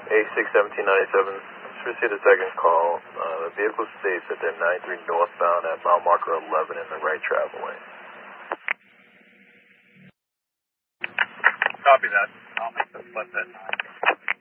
A6-1797, just received a second call. The vehicle states that they're 93 northbound at mile marker 11 in the right travel lane. Copy that. I'll make the split that time.